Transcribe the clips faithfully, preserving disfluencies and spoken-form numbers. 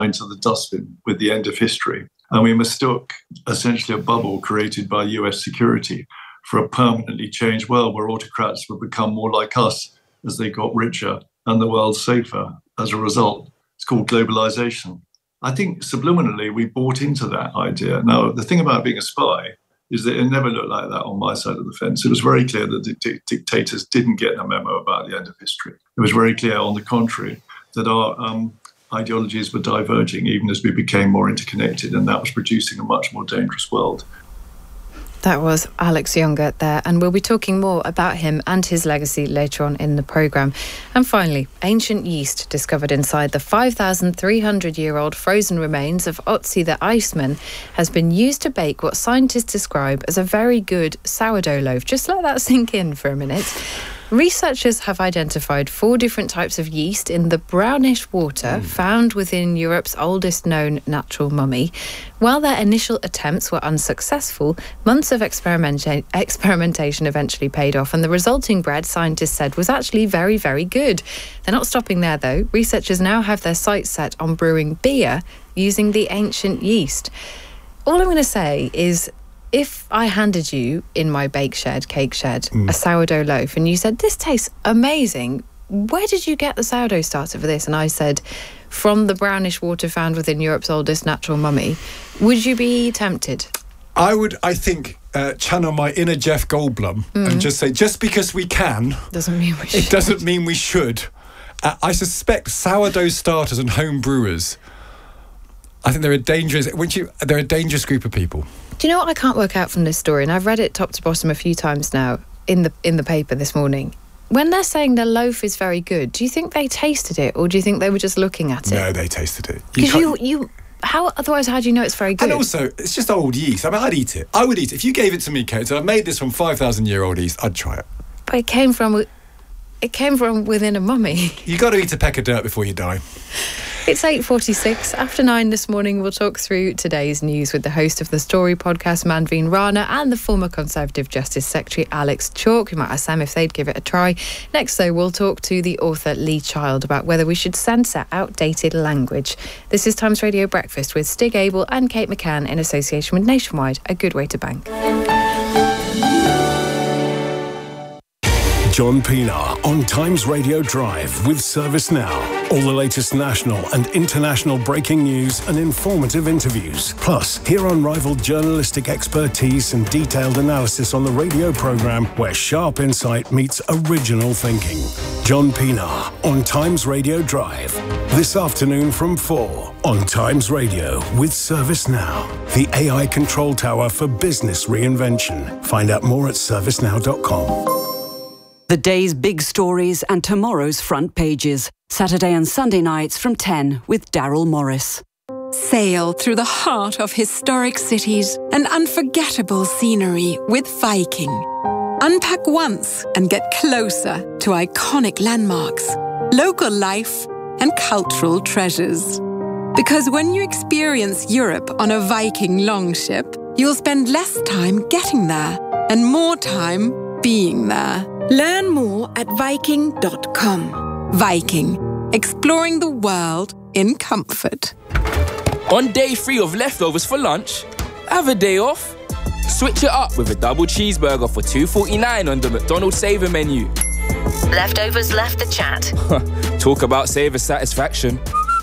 into the dustbin with the end of history. And we mistook essentially a bubble created by U S security for a permanently changed world where autocrats would become more like us as they got richer and the world safer as a result. It's called globalization. I think subliminally we bought into that idea. Now, the thing about being a spy is that it never looked like that on my side of the fence. It was very clear that the di- dictators didn't get a memo about the end of history. It was very clear, on the contrary, that our um, ideologies were diverging even as we became more interconnected, and that was producing a much more dangerous world. That was Alex Younger there, and we'll be talking more about him and his legacy later on in the programme. And finally, ancient yeast discovered inside the five thousand three hundred year old frozen remains of Otzi the Iceman has been used to bake what scientists describe as a very good sourdough loaf. Just let that sink in for a minute. Researchers have identified four different types of yeast in the brownish water mm. found within Europe's oldest known natural mummy. While their initial attempts were unsuccessful, months of experimenta- experimentation eventually paid off, and the resulting bread, scientists said, was actually very, very good. They're not stopping there, though. Researchers now have their sights set on brewing beer using the ancient yeast. All I'm going to say is, if I handed you in my bake shed, cake shed, mm. a sourdough loaf, and you said, this tastes amazing, where did you get the sourdough starter for this? And I said, from the brownish water found within Europe's oldest natural mummy, would you be tempted? I would, I think, uh, channel my inner Jeff Goldblum mm. and just say, just because we can, doesn't mean we should. It doesn't mean we should. Uh, I suspect sourdough starters and home brewers, I think they're a dangerous, when you, they're a dangerous group of people. Do you know what I can't work out from this story? And I've read it top to bottom a few times now in the in the paper this morning. When they're saying the loaf is very good, do you think they tasted it, or do you think they were just looking at it? No, they tasted it. Because you, you, you, how otherwise how do you know it's very good? And also, it's just old yeast. I mean, I'd eat it. I would eat it. If you gave it to me, Kate, so I've made this from five thousand year old yeast, I'd try it. But it came from, it came from within a mummy. You got to eat a peck of dirt before you die. It's eight forty-six. After nine this morning, we'll talk through today's news with the host of the Story podcast, Manveen Rana, and the former Conservative Justice Secretary, Alex Chalk. We might ask them if they'd give it a try. Next, though, we'll talk to the author, Lee Child, about whether we should censor outdated language. This is Times Radio Breakfast with Stig Abel and Kate McCann in association with Nationwide, a good way to bank. John Pienaar on Times Radio Drive with ServiceNow. All the latest national and international breaking news and informative interviews. Plus, hear unrivaled journalistic expertise and detailed analysis on the radio programme where sharp insight meets original thinking. John Pienaar on Times Radio Drive. This afternoon from four on Times Radio with ServiceNow. The A I control tower for business reinvention. Find out more at service now dot com. The day's big stories and tomorrow's front pages. Saturday and Sunday nights from ten with Daryl Morris. Sail through the heart of historic cities and unforgettable scenery with Viking. Unpack once and get closer to iconic landmarks, local life and cultural treasures. Because when you experience Europe on a Viking longship, you'll spend less time getting there and more time being there. Learn more at Viking dot com. Viking, exploring the world in comfort. On day three of leftovers for lunch, have a day off. Switch it up with a double cheeseburger for two forty-nine on the McDonald's Saver menu. Leftovers left the chat. Talk about Saver satisfaction.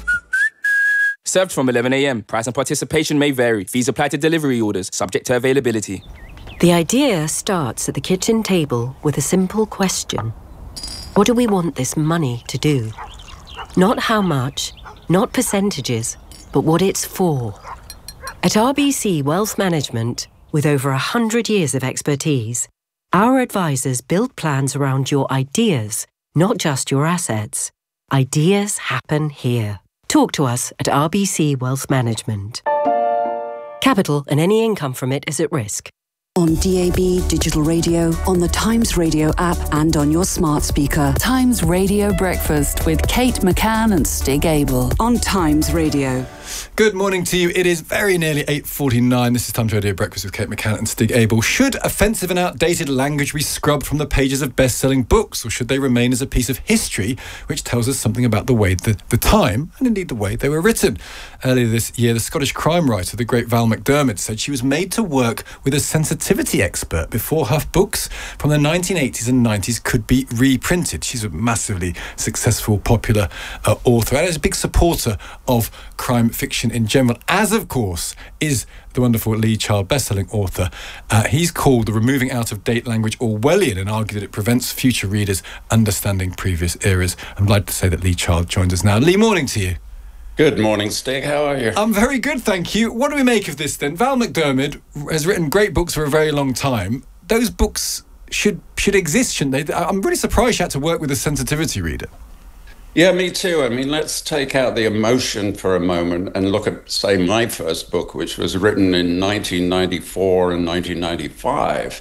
Served from eleven a.m. Price and participation may vary. Fees apply to delivery orders, subject to availability. The idea starts at the kitchen table with a simple question. What do we want this money to do? Not how much, not percentages, but what it's for. At R B C Wealth Management, with over one hundred years of expertise, our advisors build plans around your ideas, not just your assets. Ideas happen here. Talk to us at R B C Wealth Management. Capital and any income from it is at risk. On D A B, digital radio, on the Times Radio app and on your smart speaker. Times Radio Breakfast with Kate McCann and Stig Abel. On Times Radio. Good morning to you. It is very nearly eight forty-nine. This is Times Radio Breakfast with Kate McCann and Stig Abel. Should offensive and outdated language be scrubbed from the pages of best-selling books, or should they remain as a piece of history which tells us something about the way the, the time and indeed the way they were written? Earlier this year, the Scottish crime writer, the great Val McDermid, said she was made to work with a sensitivity expert before her books from the nineteen eighties and nineties could be reprinted. She's a massively successful, popular uh, author and is a big supporter of crime fiction in general, as of course is the wonderful Lee Child best-selling author. Uh, he's called the removing out-of-date language Orwellian and argued that it prevents future readers understanding previous eras. I'm glad to say that Lee Child joins us now. Lee, morning to you. Good morning, Stig. How are you? I'm very good, thank you. What do we make of this then? Val McDermid has written great books for a very long time. Those books should should exist, shouldn't they? I'm really surprised you had to work with a sensitivity reader. Yeah, me too. I mean, let's take out the emotion for a moment and look at, say, my first book, which was written in nineteen ninety-four and nineteen ninety-five.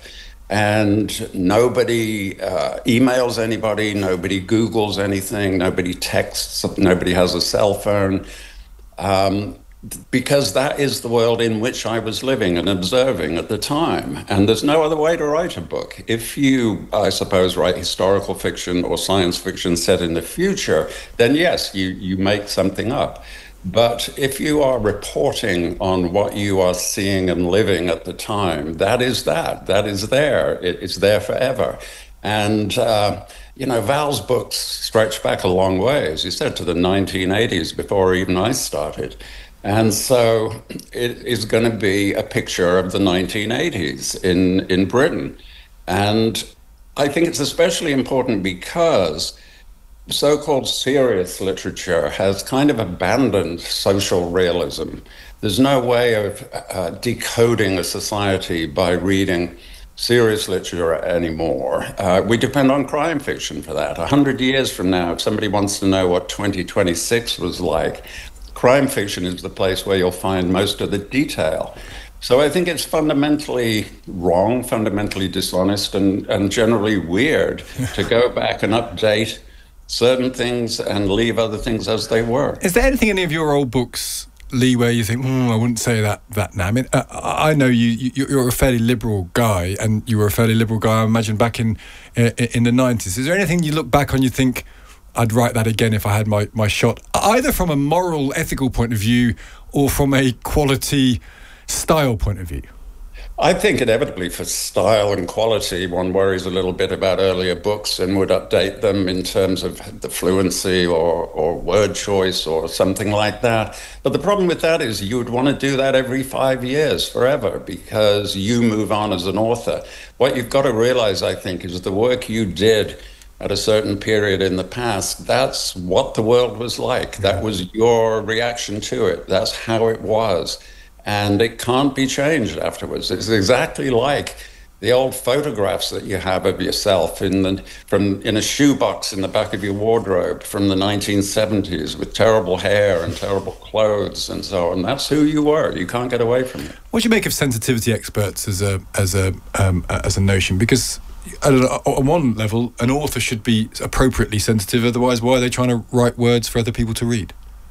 And nobody uh, emails anybody, nobody Googles anything, nobody texts, nobody has a cell phone, um, because that is the world in which I was living and observing at the time. And there's no other way to write a book. If you, I suppose, write historical fiction or science fiction set in the future, then yes, you, you make something up. But if you are reporting on what you are seeing and living at the time, that is that. That is there. It, it's there forever. And, uh, you know, Val's books stretch back a long way, as you said, to the nineteen eighties, before even I started. And so it is going to be a picture of the nineteen eighties in, in Britain. And I think it's especially important because so-called serious literature has kind of abandoned social realism. There's no way of uh, decoding a society by reading serious literature anymore. Uh, we depend on crime fiction for that. A hundred years from now, if somebody wants to know what twenty twenty-six was like, crime fiction is the place where you'll find most of the detail. So I think it's fundamentally wrong, fundamentally dishonest, and, and generally weird to go back and update certain things and leave other things as they were. Is there anything in any of your old books, Lee, where you think, mm, I wouldn't say that that now? I mean, uh, I know you, you, you're a fairly liberal guy, and you were a fairly liberal guy, I imagine, back in uh, in the nineties. Is there anything you look back on you think, I'd write that again if I had my, my shot, either from a moral, ethical point of view or from a quality, style point of view? I think inevitably for style and quality, one worries a little bit about earlier books and would update them in terms of the fluency or, or word choice or something like that. But the problem with that is you would want to do that every five years forever because you move on as an author. What you've got to realize, I think, is the work you did at a certain period in the past, that's what the world was like. That was your reaction to it. That's how it was. And it can't be changed afterwards. It's exactly like the old photographs that you have of yourself in the from in a shoebox in the back of your wardrobe from the nineteen seventies with terrible hair and terrible clothes and so on. That's who you were. You can't get away from it. What do you make of sensitivity experts as a as a um, as a notion? Because I don't know, on one level, an author should be appropriately sensitive. Otherwise, why are they trying to write words for other people to read?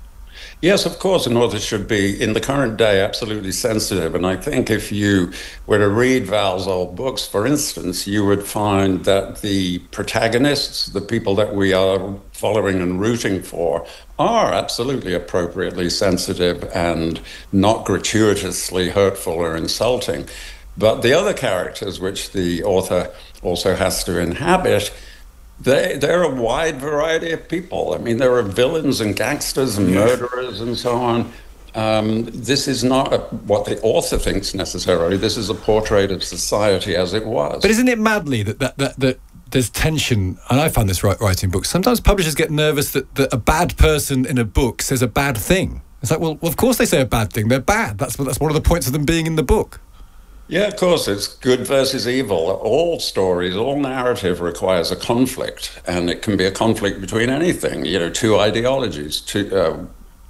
Yes, of course, an author should be, in the current day, absolutely sensitive. And I think if you were to read Val's old books, for instance, you would find that the protagonists, the people that we are following and rooting for, are absolutely appropriately sensitive and not gratuitously hurtful or insulting. But the other characters, which the author also has to inhabit, They, they're a wide variety of people. I mean, there are villains and gangsters and murderers and so on. Um, this is not a, what the author thinks necessarily. This is a portrait of society as it was. But isn't it madly that that, that, that there's tension? And I found this right, writing books. Sometimes publishers get nervous that, that a bad person in a book says a bad thing. It's like, well, well, of course they say a bad thing. They're bad. That's, that's one of the points of them being in the book. Yeah, of course, it's good versus evil. All stories, all narrative requires a conflict, and it can be a conflict between anything, you know, two ideologies. Two, uh,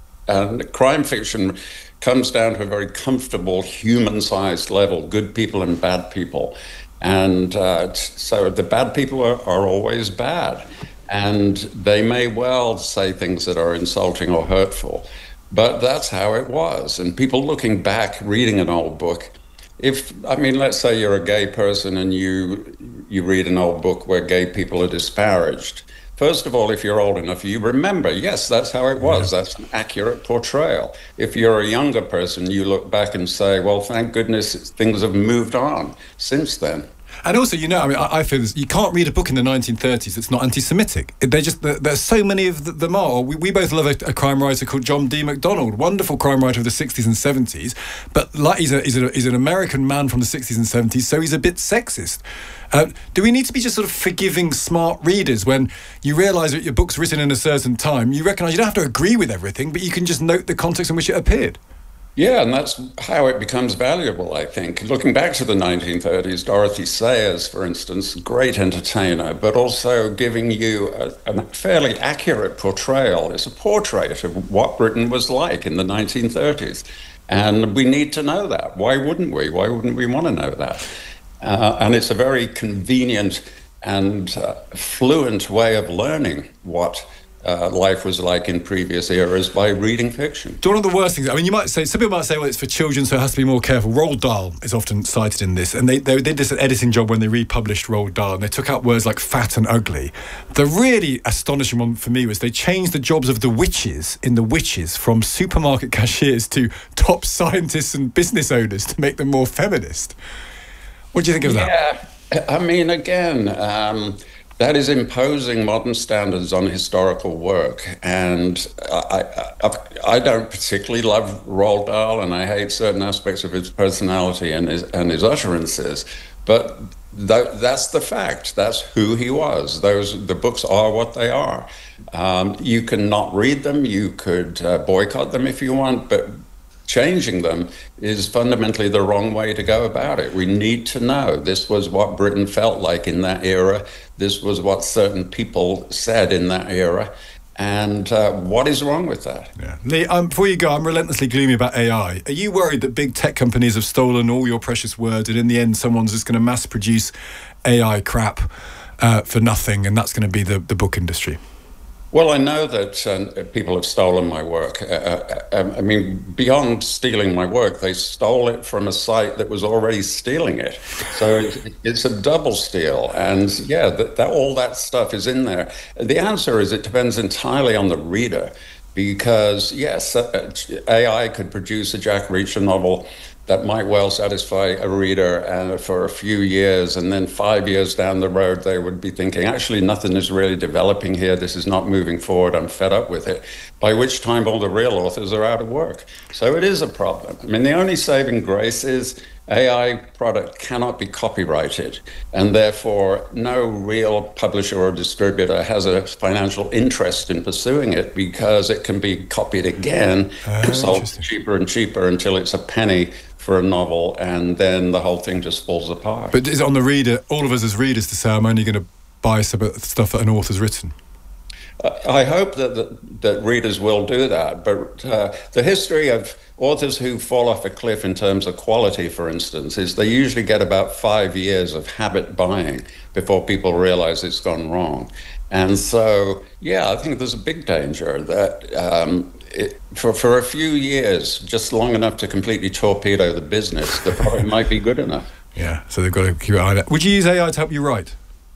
and crime fiction comes down to a very comfortable human-sized level, good people and bad people. And uh, so the bad people are, are always bad, and they may well say things that are insulting or hurtful. But that's how it was. And people looking back, reading an old book, if, I mean, let's say you're a gay person and you you read an old book where gay people are disparaged. First of all, if you're old enough, you remember, yes, that's how it was. That's an accurate portrayal. If you're a younger person, you look back and say, well, thank goodness things have moved on since then. And also, you know, I mean, I, I feel this, you can't read a book in the nineteen thirties that's not anti-Semitic. They're just, there's so many of them are. We, we both love a, a crime writer called John D. MacDonald, wonderful crime writer of the sixties and seventies, but like he's, a, he's, a, he's an American man from the sixties and seventies, so he's a bit sexist. Uh, do we need to be just sort of forgiving smart readers when you realise that your book's written in a certain time? You recognise you don't have to agree with everything, but you can just note the context in which it appeared. Yeah, and that's how it becomes valuable, I think. Looking back to the nineteen thirties, Dorothy Sayers, for instance, great entertainer, but also giving you a, a fairly accurate portrayal. It's a portrait of what Britain was like in the nineteen thirties. And we need to know that. Why wouldn't we? Why wouldn't we want to know that? Uh, and it's a very convenient and uh, fluent way of learning what Uh, life was like in previous eras by reading fiction. One of the worst things, I mean, you might say, some people might say, well, it's for children, so it has to be more careful. Roald Dahl is often cited in this, and they, they did this editing job when they republished Roald Dahl, and they took out words like fat and ugly. The really astonishing one for me was they changed the jobs of the witches in The Witches from supermarket cashiers to top scientists and business owners to make them more feminist. What do you think of that? Yeah, I mean, again... Um, That is imposing modern standards on historical work. And I, I, I don't particularly love Roald Dahl, and I hate certain aspects of his personality and his, and his utterances. But th- that's the fact. That's who he was. Those the books are what they are. Um, you can not read them. You could uh, boycott them if you want, but changing them is fundamentally the wrong way to go about it. We need to know this was what Britain felt like in that era. This was what certain people said in that era. And uh, what is wrong with that? Yeah. Lee, um, before you go, I'm relentlessly gloomy about A I. Are you worried that big tech companies have stolen all your precious words and in the end someone's just going to mass produce A I crap uh, for nothing, and that's going to be the, the book industry? Well, I know that uh, people have stolen my work. Uh, uh, I mean, beyond stealing my work, they stole it from a site that was already stealing it. So it, it's a double steal. And yeah, that, that, all that stuff is in there. The answer is it depends entirely on the reader. Because, yes, uh, A I could produce a Jack Reacher novel that might well satisfy a reader and for a few years, and then five years down the road, they would be thinking, actually, nothing is really developing here. This is not moving forward. I'm fed up with it. By which time, all the real authors are out of work. So it is a problem. I mean, the only saving grace is A I product cannot be copyrighted, and therefore no real publisher or distributor has a financial interest in pursuing it because it can be copied again uh, and sold cheaper and cheaper until it's a penny for a novel, and then the whole thing just falls apart. But is it on the reader, all of us as readers, to say I'm only going to buy some stuff that an author's written? Uh, I hope that, that that readers will do that, but uh, the history of authors who fall off a cliff in terms of quality, for instance, is they usually get about five years of habit buying before people realize it's gone wrong. And so, yeah, I think there's a big danger that um, it, for, for a few years, just long enough to completely torpedo the business, the product might be good enough. Yeah, so they've got to keep an eye on that. Would you use A I to help you write?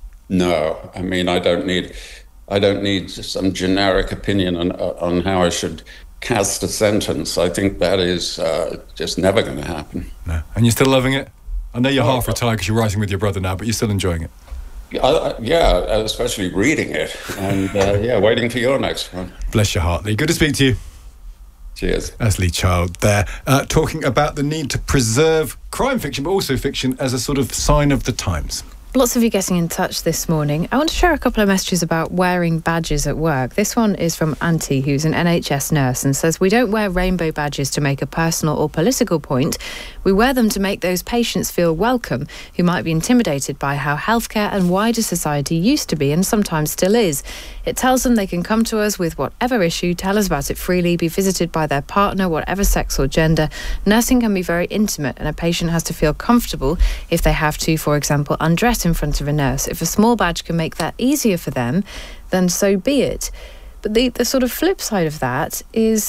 No, I mean, I don't need... I don't need some generic opinion on on how I should cast a sentence. I think that is uh, just never going to happen. No. And you're still loving it? I know you're oh, half retired because you're writing with your brother now, but you're still enjoying it. I, yeah, especially reading it. And uh, yeah, waiting for your next one. Bless your heart, Lee. Good to speak to you. Cheers. That's Lee Child there, uh, talking about the need to preserve crime fiction, but also fiction as a sort of sign of the times. Lots of you getting in touch this morning. I want to share a couple of messages about wearing badges at work. This one is from Auntie, who's an N H S nurse, and says, we don't wear rainbow badges to make a personal or political point. We wear them to make those patients feel welcome who might be intimidated by how healthcare and wider society used to be and sometimes still is. It tells them they can come to us with whatever issue, tell us about it freely, be visited by their partner, whatever sex or gender. Nursing can be very intimate, and a patient has to feel comfortable if they have to, for example, undress in front of a nurse. If a small badge can make that easier for them, then so be it. But the, the sort of flip side of that is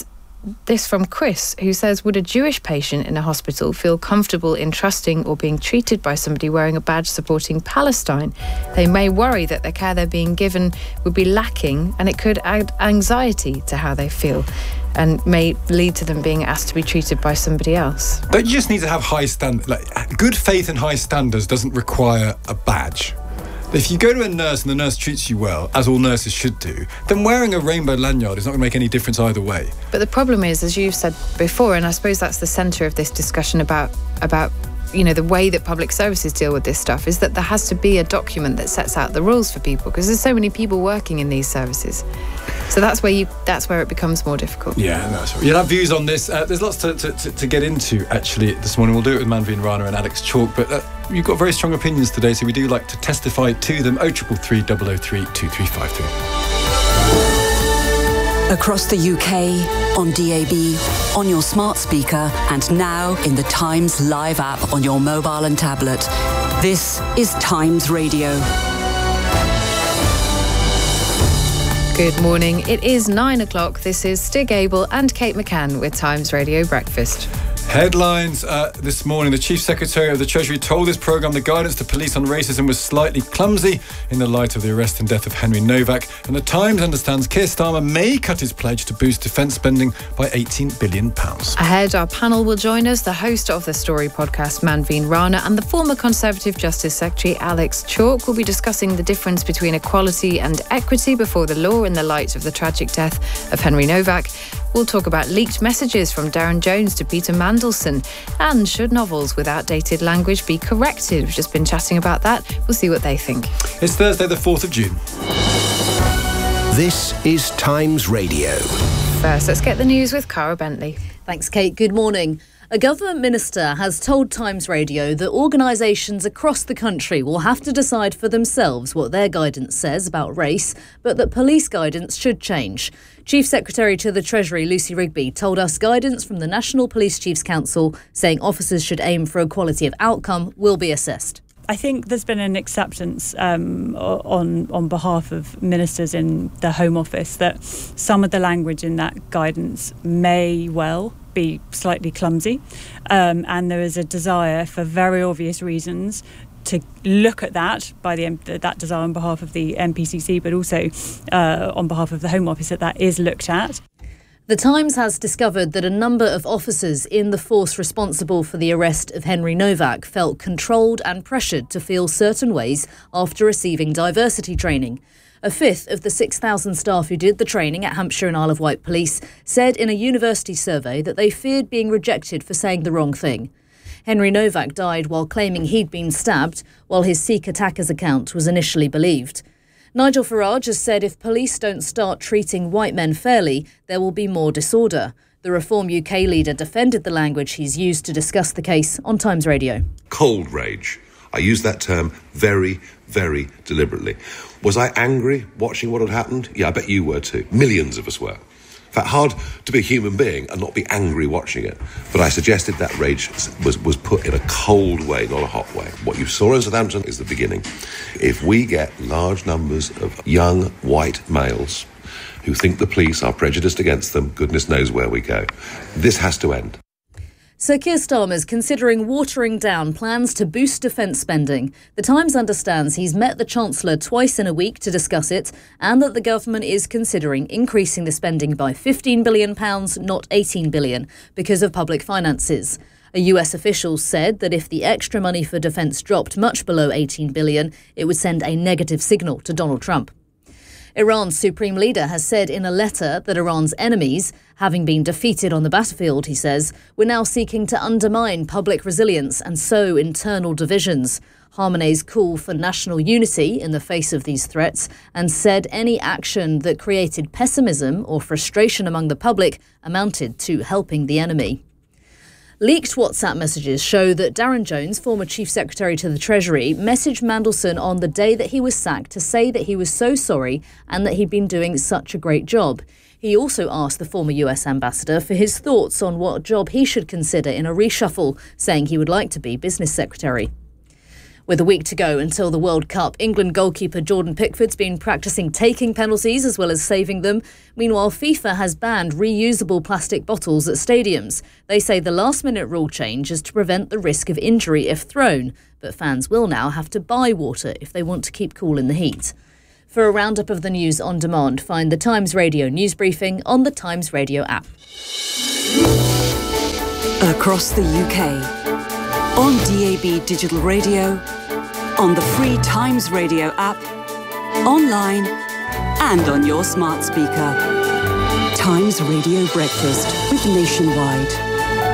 this from Chris, who says, would a Jewish patient in a hospital feel comfortable in trusting or being treated by somebody wearing a badge supporting Palestine? They may worry that the care they're being given would be lacking, and it could add anxiety to how they feel and may lead to them being asked to be treated by somebody else. Don't you just need to have high standards? Like, good faith and high standards doesn't require a badge. If you go to a nurse and the nurse treats you well, as all nurses should do, then wearing a rainbow lanyard is not going to make any difference either way. But the problem is, as you've said before, and I suppose that's the centre of this discussion about about you know, the way that public services deal with this stuff, is that there has to be a document that sets out the rules for people, because there's so many people working in these services. So that's where you that's where it becomes more difficult. Yeah, that's right. You'll have views on this. Uh, there's lots to, to, to, to get into, actually, this morning. We'll do it with Manveen Rana and Alex Chalk, but uh, you've got very strong opinions today, so we do like to testify to them. oh three three three, double oh three, two three five three. Across the U K, on D A B, on your smart speaker, and now in the Times Live app on your mobile and tablet. This is Times Radio. Good morning. It is nine o'clock. This is Stig Abel and Kate McCann with Times Radio Breakfast. Headlines uh, this morning. The Chief Secretary of the Treasury told this programme the guidance to police on racism was slightly clumsy in the light of the arrest and death of Henry Novak. And the Times understands Keir Starmer may cut his pledge to boost defence spending by eighteen billion pounds. Ahead, our panel will join us, the host of the Story podcast, Manveen Rana, and the former Conservative Justice Secretary, Alex Chalk, will be discussing the difference between equality and equity before the law in the light of the tragic death of Henry Novak. We'll talk about leaked messages from Darren Jones to Peter Mandelson. And should novels with outdated language be corrected? We've just been chatting about that. We'll see what they think. It's Thursday, the fourth of June. This is Times Radio. First, let's get the news with Cara Bentley. Thanks, Kate. Good morning. A government minister has told Times Radio that organisations across the country will have to decide for themselves what their guidance says about race, but that police guidance should change. Chief Secretary to the Treasury, Lucy Rigby, told us guidance from the National Police Chiefs Council saying officers should aim for equality of outcome will be assessed. I think there's been an acceptance um, on on behalf of ministers in the Home Office that some of the language in that guidance may well be slightly clumsy, um, and there is a desire, for very obvious reasons, to look at that by the that desire on behalf of the N P C C, but also uh, on behalf of the Home Office, that that is looked at. The Times has discovered that a number of officers in the force responsible for the arrest of Henry Novak felt controlled and pressured to feel certain ways after receiving diversity training. A fifth of the six thousand staff who did the training at Hampshire and Isle of Wight Police said in a university survey that they feared being rejected for saying the wrong thing. Henry Novak died while claiming he'd been stabbed, while his Sikh attackers account was initially believed. Nigel Farage has said if police don't start treating white men fairly, there will be more disorder. The Reform U K leader defended the language he's used to discuss the case on Times Radio. Cold rage. I use that term very, very deliberately. Was I angry watching what had happened? Yeah, I bet you were too. Millions of us were. In fact, hard to be a human being and not be angry watching it. But I suggested that rage was, was put in a cold way, not a hot way. What you saw in Southampton is the beginning. If we get large numbers of young white males who think the police are prejudiced against them, goodness knows where we go. This has to end. Sir Keir Starmer's considering watering down plans to boost defence spending. The Times understands he's met the Chancellor twice in a week to discuss it, and that the government is considering increasing the spending by fifteen billion pounds, not eighteen billion pounds, because of public finances. A U S official said that if the extra money for defence dropped much below eighteen billion pounds, it would send a negative signal to Donald Trump. Iran's supreme leader has said in a letter that Iran's enemies, having been defeated on the battlefield, he says, were now seeking to undermine public resilience and sow internal divisions. Khamenei's call for national unity in the face of these threats, and said any action that created pessimism or frustration among the public amounted to helping the enemy. Leaked WhatsApp messages show that Darren Jones, former Chief Secretary to the Treasury, messaged Mandelson on the day that he was sacked to say that he was so sorry and that he'd been doing such a great job. He also asked the former U S ambassador for his thoughts on what job he should consider in a reshuffle, saying he would like to be business secretary. With a week to go until the World Cup, England goalkeeper Jordan Pickford's been practising taking penalties as well as saving them. Meanwhile, FIFA has banned reusable plastic bottles at stadiums. They say the last-minute rule change is to prevent the risk of injury if thrown, but fans will now have to buy water if they want to keep cool in the heat. For a roundup of the news on demand, find the Times Radio news briefing on the Times Radio app. Across the U K, on D A B digital radio, on the free Times Radio app, online and on your smart speaker. Times Radio Breakfast with Nationwide.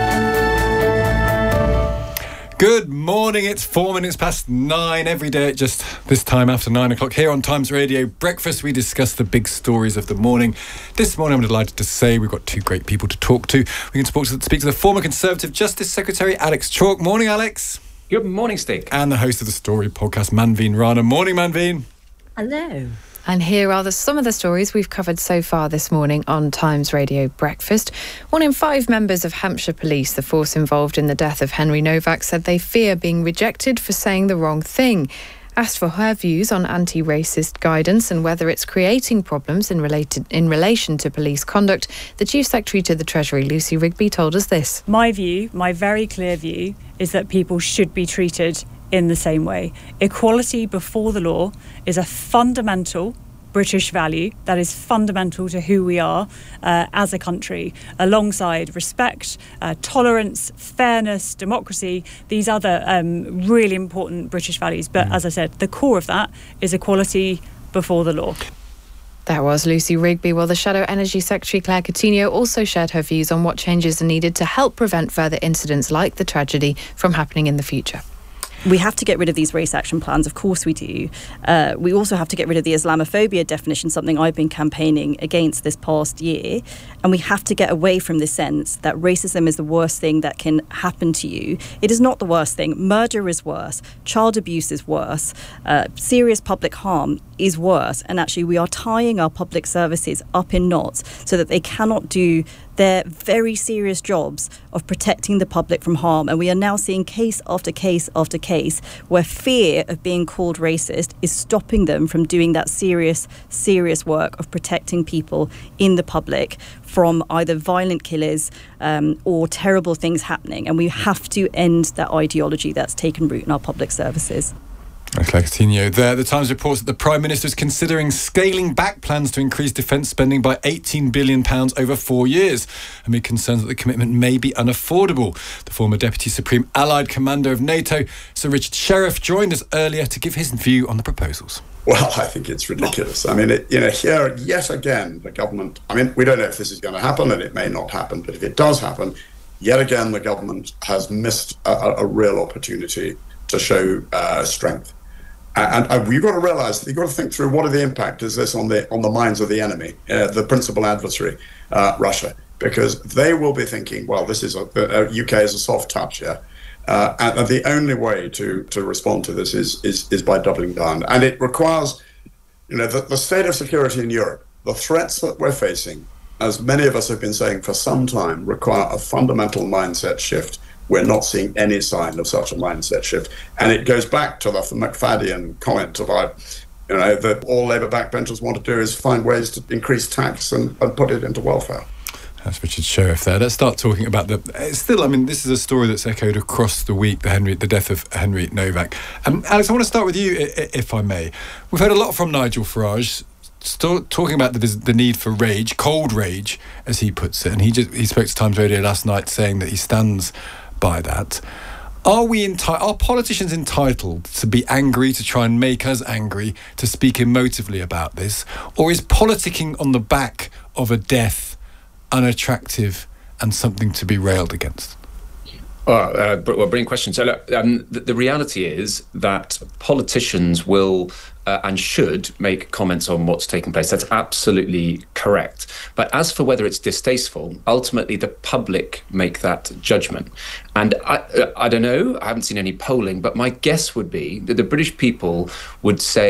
Good morning, it's four minutes past nine every day at just this time after nine o'clock here on Times Radio Breakfast. We discuss the big stories of the morning. This morning I'm delighted to say we've got two great people to talk to. We can speak to, speak to the former Conservative Justice Secretary Alex Chalk. Morning, Alex. Good morning, Stig. And the host of the Story podcast, Manveen Rana. Morning, Manveen. Hello. And here are the, some of the stories we've covered so far this morning on Times Radio Breakfast. One in five members of Hampshire Police, the force involved in the death of Henry Novak, said they fear being rejected for saying the wrong thing. Asked for her views on anti-racist guidance and whether it's creating problems in, related, in relation to police conduct, the Chief Secretary to the Treasury, Lucy Rigby, told us this. My view, my very clear view, is that people should be treated in the same way. Equality before the law is a fundamental British value that is fundamental to who we are uh, as a country, alongside respect, uh, tolerance, fairness, democracy, these other um, really important British values. But mm. as I said, the core of that is equality before the law. That was Lucy Rigby. Well, the Shadow Energy Secretary Claire Coutinho also shared her views on what changes are needed to help prevent further incidents like the tragedy from happening in the future. We have to get rid of these race action plans, of course we do. Uh, we also have to get rid of the Islamophobia definition, something I've been campaigning against this past year. And we have to get away from the sense that racism is the worst thing that can happen to you. It is not the worst thing. Murder is worse. Child abuse is worse. Uh, serious public harm is worse. And actually we are tying our public services up in knots so that they cannot do their very serious jobs of protecting the public from harm. And we are now seeing case after case after case where fear of being called racist is stopping them from doing that serious, serious work of protecting people in the public from either violent killers um, or terrible things happening. And we have to end that ideology that's taken root in our public services. Claire Coutinho there. The Times reports that the Prime Minister is considering scaling back plans to increase defence spending by eighteen billion pounds over four years, amid concerns that the commitment may be unaffordable. The former Deputy Supreme Allied Commander of NATO, Sir Richard Sheriff, joined us earlier to give his view on the proposals. Well, I think it's ridiculous. I mean, it, you know, here, yet again, the government, I mean, we don't know if this is going to happen, and it may not happen, but if it does happen, yet again, the government has missed a, a real opportunity to show uh, strength. And, and we've got to realise that you've got to think through what are the impact is this on the on the minds of the enemy, uh, the principal adversary, uh, Russia, because they will be thinking, well, this is a, a U K is a soft touch here, uh, and, and the only way to to respond to this is is is by doubling down, and it requires, you know, the, the state of security in Europe, the threats that we're facing, as many of us have been saying for some time, require a fundamental mindset shift. We're not seeing any sign of such a mindset shift. And it goes back to the McFadden comment about, you know, that all Labour backbenchers want to do is find ways to increase tax and, and put it into welfare. That's Richard Sheriff there. Let's start talking about the... Still, I mean, this is a story that's echoed across the week, the Henry, the death of Henry Novak. Um, Alex, I want to start with you, if I may. We've heard a lot from Nigel Farage, St- talking about the, the need for rage, cold rage, as he puts it. And he just he spoke to Times Radio last night saying that he stands by that. Are we enti- are politicians entitled to be angry, to try and make us angry, to speak emotively about this? Or is politicking on the back of a death unattractive and something to be railed against? Oh, uh, well, brilliant question. So look, um, the, the reality is that politicians will uh, and should make comments on what's taking place. That's absolutely correct. But as for whether it's distasteful, ultimately the public make that judgment. And I, I don't know, I haven't seen any polling, but my guess would be that the British people would say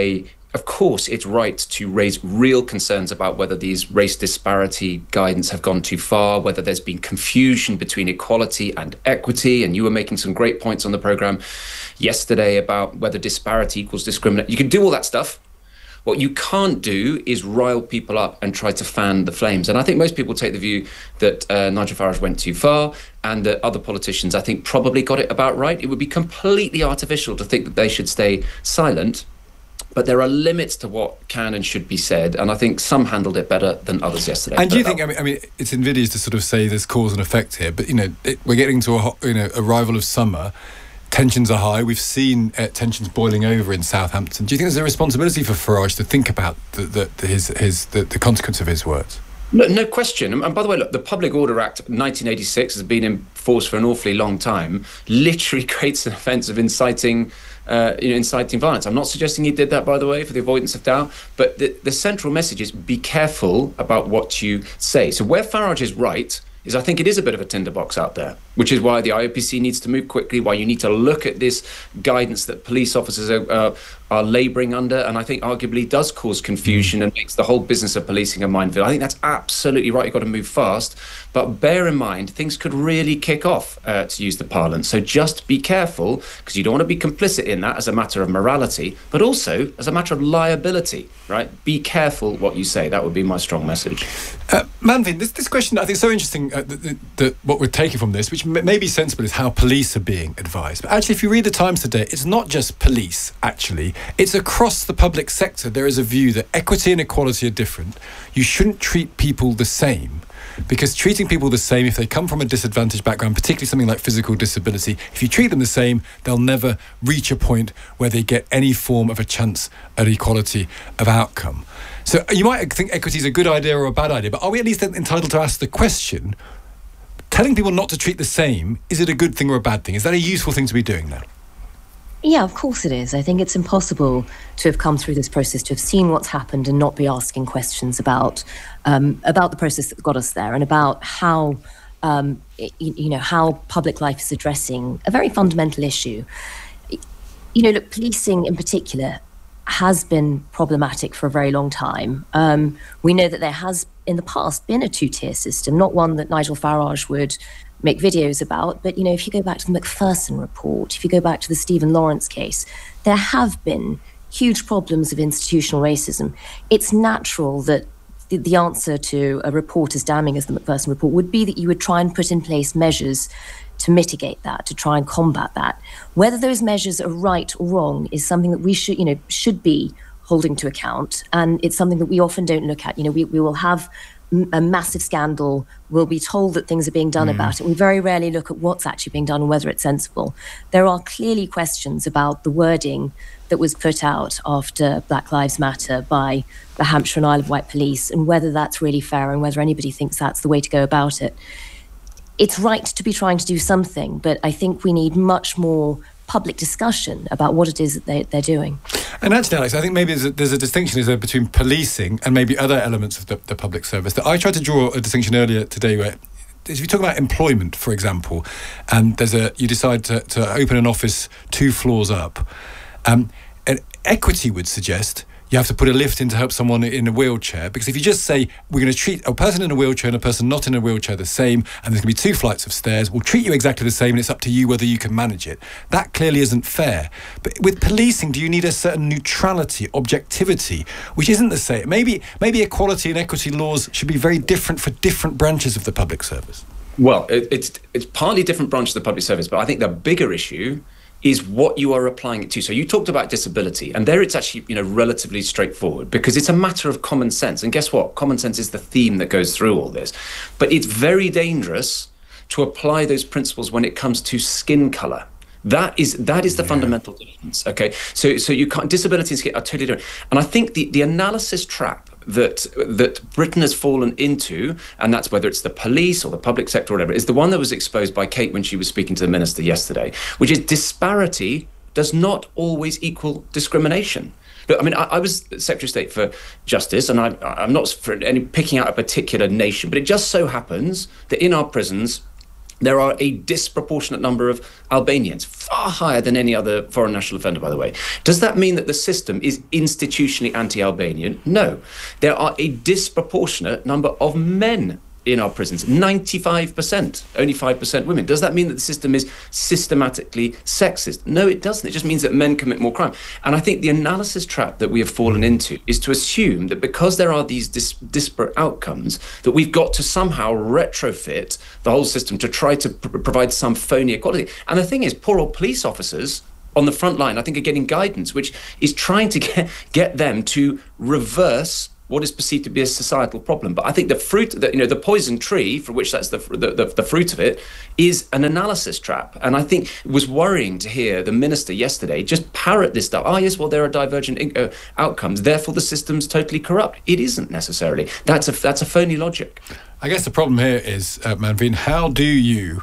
of course, it's right to raise real concerns about whether these race disparity guidance have gone too far, whether there's been confusion between equality and equity. And you were making some great points on the programme yesterday about whether disparity equals discrimination. You can do all that stuff. What you can't do is rile people up and try to fan the flames. And I think most people take the view that uh, Nigel Farage went too far, and that other politicians, I think, probably got it about right. It would be completely artificial to think that they should stay silent. But there are limits to what can and should be said, and I think some handled it better than others yesterday. And do you think? I mean, I mean, it's invidious to sort of say there's cause and effect here, but you know, it, we're getting to a hot, you know arrival of summer. Tensions are high. We've seen uh, tensions boiling over in Southampton. Do you think there's a responsibility for Farage to think about the, the, the, his his the, the consequence of his words? No, no question. And by the way, look, the Public Order Act nineteen eighty-six has been in force for an awfully long time. Literally creates an offence of inciting, uh, you know, inciting violence. I'm not suggesting he did that, by the way, for the avoidance of doubt. But the, the central message is be careful about what you say. So where Farage is right is I think it is a bit of a tinderbox out there, which is why the I O P C needs to move quickly, why you need to look at this guidance that police officers are, uh, are labouring under, and I think arguably does cause confusion and makes the whole business of policing a minefield. I think that's absolutely right. You've got to move fast. But bear in mind, things could really kick off, uh, to use the parlance. So just be careful, because you don't want to be complicit in that as a matter of morality, but also as a matter of liability, right? Be careful what you say. That would be my strong message. Uh, Manvin, this, this question I think is so interesting, uh, that, that what we're taking from this, which m- may be sensible, is how police are being advised. But actually, if you read the Times today, it's not just police, actually. It's across the public sector. There is a view that equity and equality are different. You shouldn't treat people the same. Because treating people the same, if they come from a disadvantaged background, particularly something like physical disability, if you treat them the same, they'll never reach a point where they get any form of a chance at equality of outcome. So you might think equity is a good idea or a bad idea, but are we at least entitled to ask the question, telling people not to treat the same, is it a good thing or a bad thing? Is that a useful thing to be doing now? Yeah, of course it is. I think it's impossible to have come through this process, to have seen what's happened and not be asking questions about um, about the process that got us there, and about how um, it, you know how public life is addressing a very fundamental issue. You know, look, policing in particular has been problematic for a very long time. Um, we know that there has in the past been a two-tier system, not one that Nigel Farage would make videos about, but you know, if you go back to the Macpherson report, if you go back to the Stephen Lawrence case, there have been huge problems of institutional racism. It's natural that the, the answer to a report as damning as the Macpherson report would be that you would try and put in place measures to mitigate that, to try and combat that. Whether those measures are right or wrong is something that we should, you know, should be holding to account, and it's something that we often don't look at. You know, we, we will have a massive scandal, we'll be told that things are being done mm. about it. We very rarely look at what's actually being done and whether it's sensible. There are clearly questions about the wording that was put out after Black Lives Matter by the Hampshire and Isle of Wight police, and whether that's really fair and whether anybody thinks that's the way to go about it. It's right to be trying to do something, but I think we need much more public discussion about what it is that they, they're doing. And actually, Alex, I think maybe there's a, there's a distinction is there between policing and maybe other elements of the, the public service. That I tried to draw a distinction earlier today where, if you talk about employment, for example, and there's a you decide to, to open an office two floors up, um, and equity would suggest you have to put a lift in to help someone in a wheelchair, because if you just say we're going to treat a person in a wheelchair and a person not in a wheelchair the same, and there's going to be two flights of stairs, we'll treat you exactly the same and it's up to you whether you can manage it. That clearly isn't fair. But with policing, do you need a certain neutrality, objectivity, which isn't the same? Maybe, maybe equality and equity laws should be very different for different branches of the public service. Well, it, it's, it's partly different branches of the public service, but I think the bigger issue is what you are applying it to. So you talked about disability, and there it's actually, you know, relatively straightforward because it's a matter of common sense. And guess what? Common sense is the theme that goes through all this. But it's very dangerous to apply those principles when it comes to skin color. That is that is the yeah. fundamental difference. Okay, so so you can't disability and skin are totally different. And I think the the analysis trap that that Britain has fallen into, and that's whether it's the police or the public sector or whatever, is the one that was exposed by Kate when she was speaking to the minister yesterday, which is disparity does not always equal discrimination. Look, I mean, I, I was Secretary of State for Justice, and I, I'm not for any picking out a particular nation, but it just so happens that in our prisons, there are a disproportionate number of Albanians, far higher than any other foreign national offender, by the way. Does that mean that the system is institutionally anti-Albanian? No. There are a disproportionate number of men in our prisons, ninety-five percent, only five percent women. Does that mean that the system is systematically sexist? No, it doesn't. It just means that men commit more crime. And I think the analysis trap that we have fallen into is to assume that because there are these dis- disparate outcomes, that we've got to somehow retrofit the whole system to try to pr- provide some phony equality. And the thing is, poor old police officers on the front line, I think, are getting guidance, which is trying to get, get them to reverse what is perceived to be a societal problem. But I think the fruit, the, you know, the poison tree, for which that's the, the, the, the fruit of it, is an analysis trap. And I think it was worrying to hear the minister yesterday just parrot this stuff. Oh, yes, well, there are divergent uh, outcomes, therefore the system's totally corrupt. It isn't necessarily. That's a, that's a phony logic. I guess the problem here is, uh, Manveen, how do you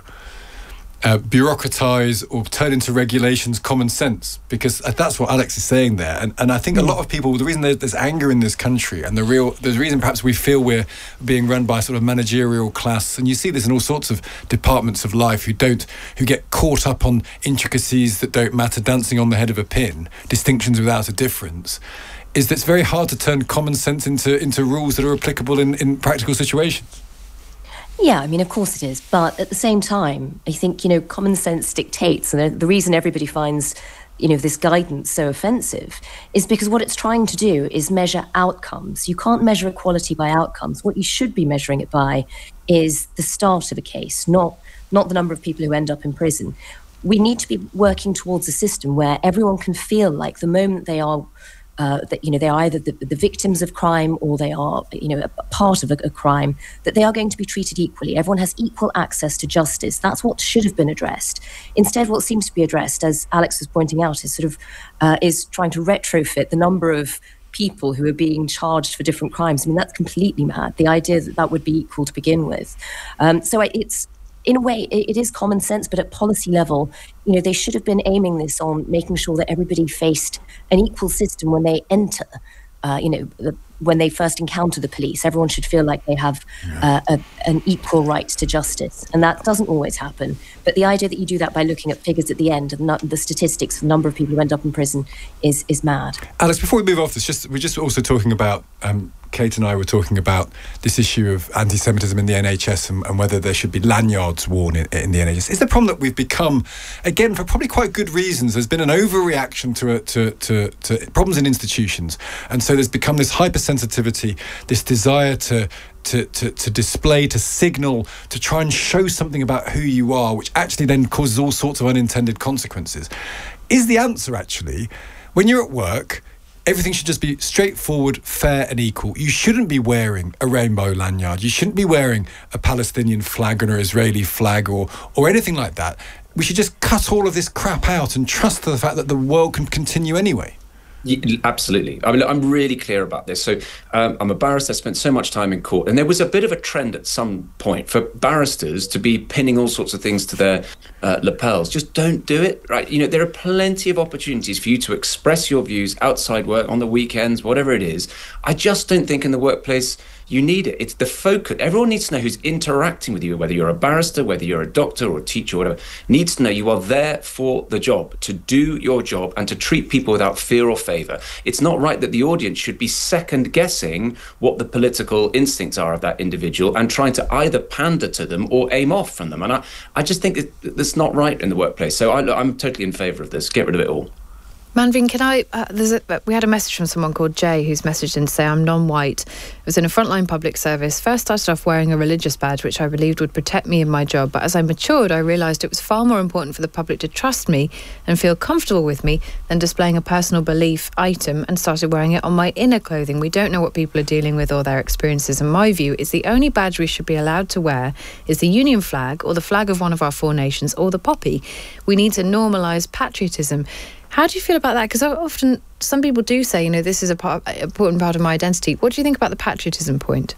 Uh, bureaucratise or turn into regulations common sense? Because that's what Alex is saying there, and and I think a lot of people, the reason there's, there's anger in this country, and the real the reason perhaps we feel we're being run by a sort of managerial class, and you see this in all sorts of departments of life who don't who get caught up on intricacies that don't matter, dancing on the head of a pin, distinctions without a difference, is that it's very hard to turn common sense into into rules that are applicable in, in practical situations. Yeah, I mean, of course it is. But at the same time, I think, you know, common sense dictates. And the reason everybody finds, you know, this guidance so offensive is because what it's trying to do is measure outcomes. You can't measure equality by outcomes. What you should be measuring it by is the start of a case, not not the number of people who end up in prison. We need to be working towards a system where everyone can feel like the moment they are Uh, that, you know, they are either the, the victims of crime or they are, you know, a, a part of a, a crime, that they are going to be treated equally. Everyone has equal access to justice. That's what should have been addressed. Instead, what seems to be addressed, as Alex was pointing out, is sort of uh, is trying to retrofit the number of people who are being charged for different crimes. I mean, that's completely mad. The idea that that would be equal to begin with. Um, so it's, in a way, it, it is common sense, but at policy level, you know, they should have been aiming this on making sure that everybody faced an equal system when they enter, uh, you know, the, when they first encounter the police. Everyone should feel like they have uh, a, an equal right to justice. And that doesn't always happen. But the idea that you do that by looking at figures at the end and not, the statistics, the number of people who end up in prison is is mad. Alex, before we move off this, just we're just also talking about, um, Kate and I were talking about this issue of anti-Semitism in the N H S and, and whether there should be lanyards worn in, in the N H S. Is the problem that we've become, again, for probably quite good reasons, there's been an overreaction to, a, to, to, to problems in institutions. And so there's become this hypersensitivity, this desire to To, to, to display, to signal, to try and show something about who you are, which actually then causes all sorts of unintended consequences. Is the answer actually, when you're at work, everything should just be straightforward, fair and equal? You shouldn't be wearing a rainbow lanyard. You shouldn't be wearing a Palestinian flag or an Israeli flag or, or anything like that. We should just cut all of this crap out and trust the fact that the world can continue anyway. Yeah, absolutely. I mean, look, I'm really clear about this. So um, I'm a barrister, I spent so much time in court, and there was a bit of a trend at some point for barristers to be pinning all sorts of things to their uh, lapels. Just don't do it, right? You know, there are plenty of opportunities for you to express your views outside work, on the weekends, whatever it is. I just don't think in the workplace you need it. It's the focus. Everyone needs to know who's interacting with you, whether you're a barrister, whether you're a doctor or a teacher or whatever, needs to know you are there for the job, to do your job and to treat people without fear or favour. It's not right that the audience should be second guessing what the political instincts are of that individual and trying to either pander to them or aim off from them. And I, I just think that's not right in the workplace. So I, I'm totally in favour of this. Get rid of it all. Manveen, can I, uh, there's a, we had a message from someone called Jay who's messaged in to say, I'm non-white. I was in a frontline public service. First started off wearing a religious badge, which I believed would protect me in my job. But as I matured, I realised it was far more important for the public to trust me and feel comfortable with me than displaying a personal belief item, and started wearing it on my inner clothing. We don't know what people are dealing with or their experiences. In my view, it's the only badge we should be allowed to wear is the Union flag or the flag of one of our four nations or the poppy. We need to normalise patriotism. How do you feel about that? Because often some people do say, you know, this is a part, important part of my identity. What do you think about the patriotism point?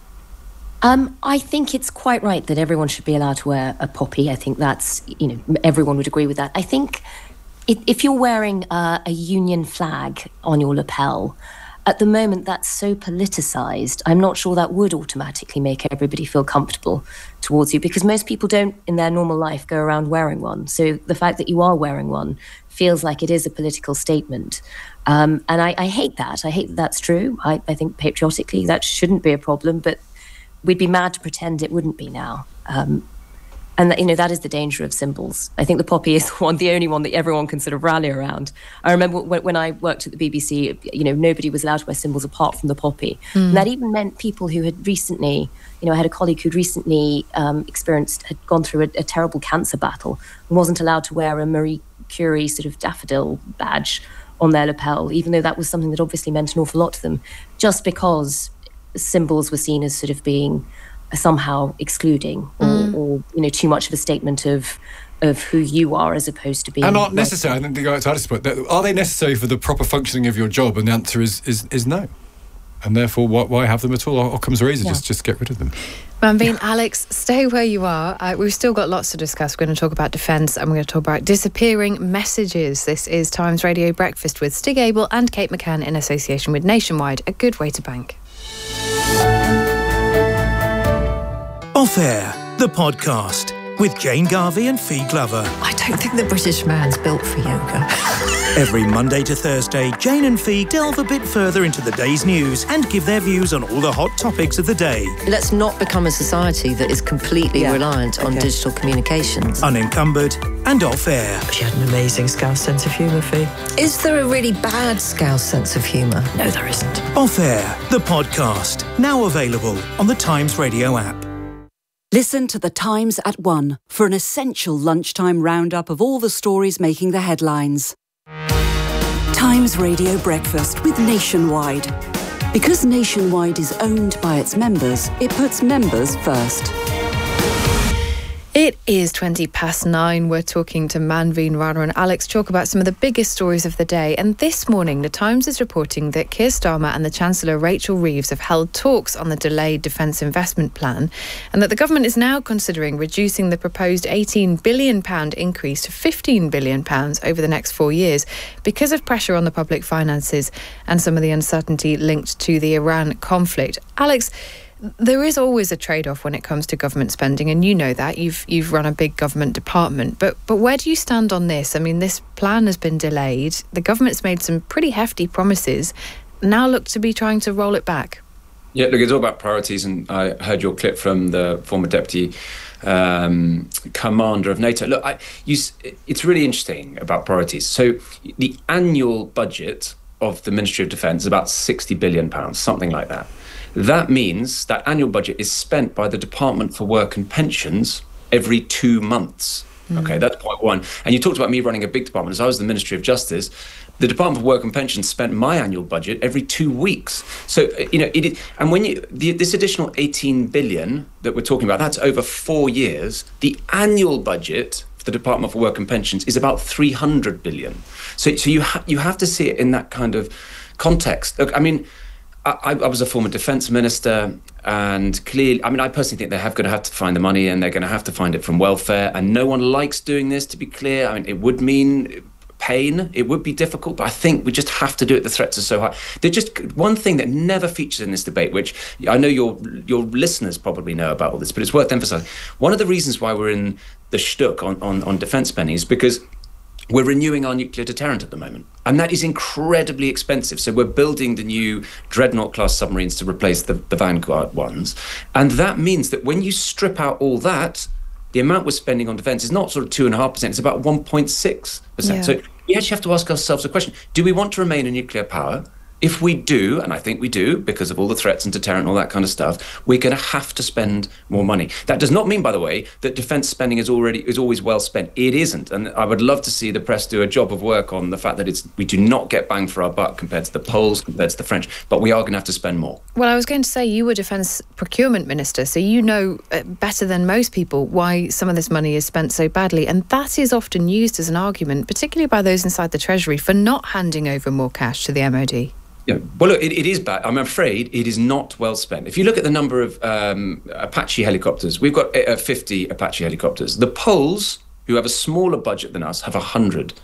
Um, I think it's quite right that everyone should be allowed to wear a poppy. I think that's, you know, everyone would agree with that. I think if, if you're wearing uh, a Union flag on your lapel, at the moment, that's so politicized. I'm not sure that would automatically make everybody feel comfortable towards you, because most people don't in their normal life go around wearing one. So the fact that you are wearing one feels like it is a political statement. Um, and I, I hate that. I hate that that's true. I, I think patriotically that shouldn't be a problem, but we'd be mad to pretend it wouldn't be now. Um, and, that, you know, that is the danger of symbols. I think the poppy is the one, the only one that everyone can sort of rally around. I remember when, when I worked at the B B C, you know, nobody was allowed to wear symbols apart from the poppy. Mm. And that even meant people who had recently, you know, I had a colleague who'd recently um, experienced, had gone through a, a terrible cancer battle and wasn't allowed to wear a Marie Curie sort of daffodil badge on their lapel, even though that was something that obviously meant an awful lot to them, just because symbols were seen as sort of being somehow excluding or, mm. or you know, too much of a statement of of who you are as opposed to being... And aren't necessary, I think the guy to point, are they necessary for the proper functioning of your job? And the answer is is, is no. And therefore, why, why have them at all? Or comes easy, yeah. just, just get rid of them. Manveen, Alex, stay where you are. Uh, we've still got lots to discuss. We're going to talk about defence and we're going to talk about disappearing messages. This is Times Radio Breakfast with Stig Abell and Kate McCann in association with Nationwide, a good way to bank. Off Air, the podcast with Jane Garvey and Fee Glover. I don't think the British man's built for yoga. Every Monday to Thursday, Jane and Fee delve a bit further into the day's news and give their views on all the hot topics of the day. Let's not become a society that is completely yeah. reliant on okay. digital communications. Unencumbered and off air. She had an amazing Scouse sense of humour, Fee. Is there a really bad Scouse sense of humour? No, there isn't. Off Air, the podcast, now available on the Times Radio app. Listen to The Times at one for an essential lunchtime roundup of all the stories making the headlines. Times Radio Breakfast with Nationwide. Because Nationwide is owned by its members, it puts members first. It is twenty past nine. We're talking to Manveen Rana and Alex Chalk about some of the biggest stories of the day. And this morning, The Times is reporting that Keir Starmer and the Chancellor Rachel Reeves have held talks on the delayed defence investment plan, and that the government is now considering reducing the proposed eighteen billion pounds increase to fifteen billion pounds over the next four years because of pressure on the public finances and some of the uncertainty linked to the Iran conflict. Alex, there is always a trade-off when it comes to government spending, and you know that. You've you've run a big government department. But but where do you stand on this? I mean, this plan has been delayed. The government's made some pretty hefty promises. Now look to be trying to roll it back. Yeah, look, it's all about priorities, and I heard your clip from the former deputy um, commander of NATO. Look, I, you, it's really interesting about priorities. So the annual budget of the Ministry of Defence is about sixty billion pounds, something like that. That means that annual budget is spent by the Department for Work and Pensions every two months. Mm. Okay, that's point one. And you talked about me running a big department. As I was the Ministry of Justice, the Department for Work and Pensions spent my annual budget every two weeks. So, you know, it is, and when you, the, this additional eighteen billion that we're talking about, that's over four years. The annual budget for the Department for Work and Pensions is about three hundred billion. So, so you, ha- you have to see it in that kind of context. Look, I mean, I, I was a former defence minister, and clearly, I mean, I personally think they have going to have to find the money, and they're going to have to find it from welfare. And no one likes doing this, to be clear. I mean, it would mean pain. It would be difficult, but I think we just have to do it. The threats are so high. There's just one thing that never features in this debate, which I know your your listeners probably know about all this, but it's worth emphasising. One of the reasons why we're in the shtuck on, on, on defence spending is because we're renewing our nuclear deterrent at the moment, and that is incredibly expensive. So we're building the new Dreadnought-class submarines to replace the, the Vanguard ones. And that means that when you strip out all that, the amount we're spending on defence is not sort of two point five percent, it's about one point six percent. Yeah. So we actually have to ask ourselves a question. Do we want to remain a nuclear power? If we do, and I think we do, because of all the threats and deterrent and all that kind of stuff, we're going to have to spend more money. That does not mean, by the way, that defence spending is already is always well spent. It isn't. And I would love to see the press do a job of work on the fact that it's we do not get bang for our buck compared to the Poles, compared to the French, but we are going to have to spend more. Well, I was going to say, you were Defence Procurement Minister, so you know better than most people why some of this money is spent so badly. And that is often used as an argument, particularly by those inside the Treasury, for not handing over more cash to the M O D. Yeah, well, look, it, it is bad. I'm afraid it is not well spent. If you look at the number of um, Apache helicopters, we've got uh, fifty Apache helicopters. The Poles, who have a smaller budget than us, have one hundred.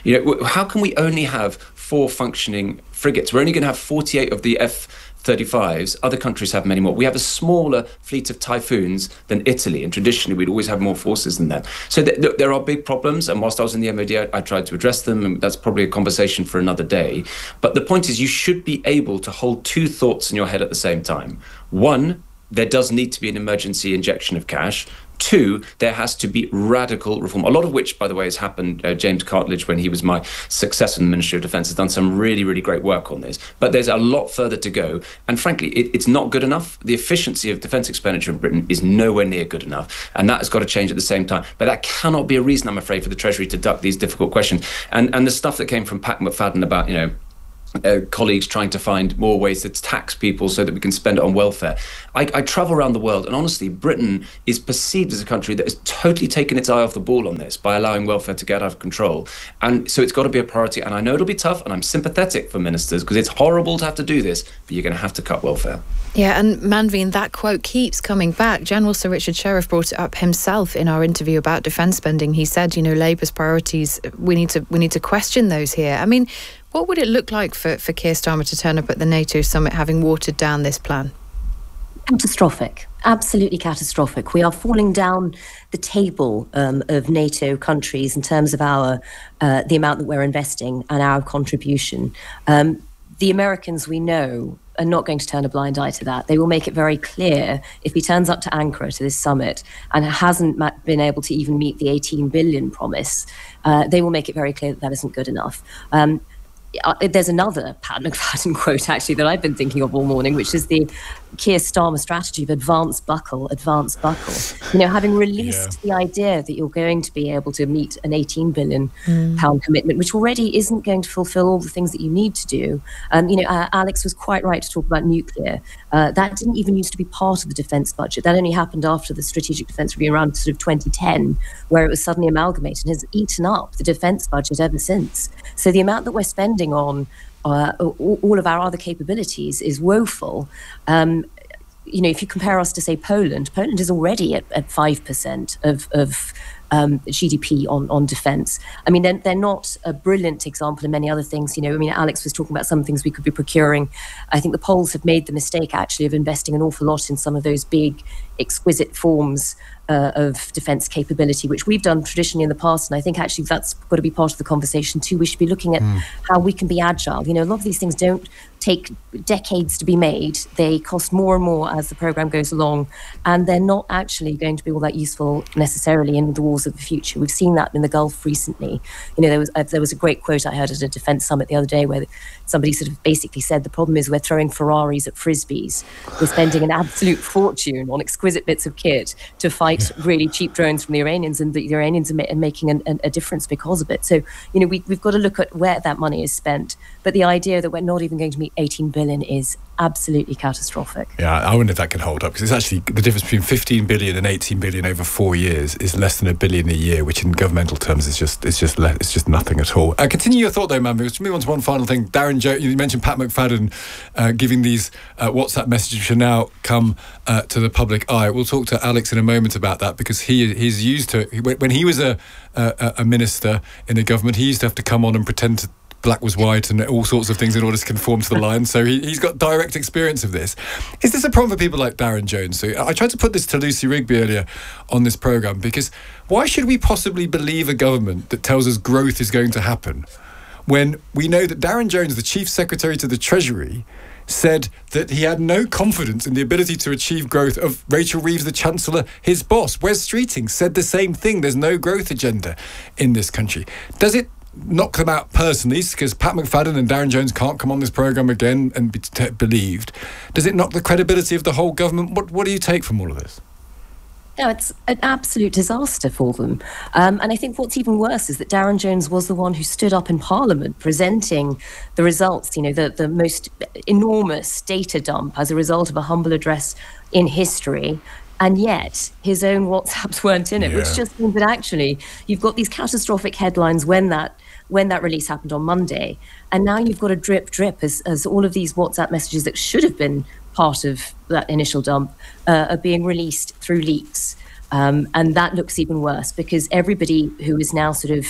You know, how can we only have four functioning frigates? We're only going to have forty-eight of the F thirty-fives. Other countries have many more. We have a smaller fleet of Typhoons than Italy, and traditionally we'd always have more forces than them. So th- th- there are big problems, and whilst I was in the M O D, I, I tried to address them, and that's probably a conversation for another day. But the point is, you should be able to hold two thoughts in your head at the same time. One, there does need to be an emergency injection of cash. Two, there has to be radical reform, a lot of which, by the way, has happened. Uh, James Cartledge, when he was my successor in the Ministry of Defence, has done some really, really great work on this. But there's a lot further to go. And frankly, it, it's not good enough. The efficiency of defence expenditure in Britain is nowhere near good enough. And that has got to change at the same time. But that cannot be a reason, I'm afraid, for the Treasury to duck these difficult questions. And, and the stuff that came from Pat McFadden about, you know, Uh, colleagues trying to find more ways to tax people so that we can spend it on welfare. I, I travel around the world, and honestly, Britain is perceived as a country that has totally taken its eye off the ball on this by allowing welfare to get out of control. And so it's got to be a priority. And I know it'll be tough, and I'm sympathetic for ministers because it's horrible to have to do this, but you're going to have to cut welfare. Yeah, and Manveen, that quote keeps coming back. General Sir Richard Sheriff brought it up himself in our interview about defence spending. He said, you know, Labour's priorities, we need to we need to question those here. I mean, what would it look like for, for Keir Starmer to turn up at the NATO summit having watered down this plan? Catastrophic. Absolutely catastrophic. We are falling down the table um, of NATO countries in terms of our uh, the amount that we're investing and our contribution. Um, the Americans, we know, are not going to turn a blind eye to that. They will make it very clear if he turns up to Ankara to this summit and hasn't ma- been able to even meet the eighteen billion promise, uh, they will make it very clear that that isn't good enough. Um, Uh, there's another Pat McFadden quote, actually, that I've been thinking of all morning, which is the Keir Starmer strategy of advance buckle, advance buckle. You know, having released yeah. the idea that you're going to be able to meet an eighteen billion mm. pound commitment, which already isn't going to fulfill all the things that you need to do. Um, you know, uh, Alex was quite right to talk about nuclear. Uh, that didn't even used to be part of the defence budget. That only happened after the Strategic Defence Review around sort of twenty ten, where it was suddenly amalgamated and has eaten up the defence budget ever since. So the amount that we're spending on uh, all of our other capabilities is woeful. Um, you know, if you compare us to, say, Poland, Poland is already at, at five percent of, of um, G D P on, on defence. I mean, they're, they're not a brilliant example in many other things. You know, I mean, Alex was talking about some things we could be procuring. I think the Poles have made the mistake, actually, of investing an awful lot in some of those big, exquisite forms Uh, of defence capability, which we've done traditionally in the past. And I think actually that's got to be part of the conversation too. We should be looking at mm. how we can be agile. You know, a lot of these things don't take decades to be made. They cost more and more as the programme goes along, and they're not actually going to be all that useful necessarily in the wars of the future. We've seen that in the Gulf recently. You know, there was uh, there was a great quote I heard at a defence summit the other day where somebody sort of basically said the problem is we're throwing Ferraris at Frisbees. We're spending an absolute fortune on exquisite bits of kit to fight really cheap drones from the Iranians, and the Iranians are, ma- are making an, an, a difference because of it. So, you know, we, we've got to look at where that money is spent. But the idea that we're not even going to meet eighteen billion is absolutely catastrophic. Yeah, I wonder if that can hold up, because it's actually the difference between fifteen billion and eighteen billion over four years is less than a billion a year, which in governmental terms is just it's just le- it's just nothing at all. Uh, continue your thought though, man. Because move on to one final thing. Darren Jones, you mentioned Pat McFadden uh, giving these uh, WhatsApp messages which are now come uh, to the public eye. We'll talk to Alex in a moment about that, because he he's used to when he was a a, a minister in the government, he used to have to come on and pretend to black was white and all sorts of things in order to conform to the line. So he, he's got direct experience of this. Is this a problem for people like Darren Jones? So I tried to put this to Lucy Rigby earlier on this programme, because why should we possibly believe a government that tells us growth is going to happen when we know that Darren Jones, the Chief Secretary to the Treasury, said that he had no confidence in the ability to achieve growth of Rachel Reeves, the Chancellor, his boss. Wes Streeting said the same thing. There's no growth agenda in this country. Does it knock them out personally, because Pat McFadden and Darren Jones can't come on this programme again and be t- believed? Does it knock the credibility of the whole government? What, what do you take from all of this? No, it's an absolute disaster for them. Um, and I think what's even worse is that Darren Jones was the one who stood up in Parliament presenting the results, you know, the, the most enormous data dump as a result of a humble address in history. And yet his own WhatsApps weren't in it, yeah. which just means that actually you've got these catastrophic headlines when that when that release happened on Monday. And now you've got a drip drip as, as all of these WhatsApp messages that should have been part of that initial dump uh, are being released through leaks. Um, and that looks even worse, because everybody who is now sort of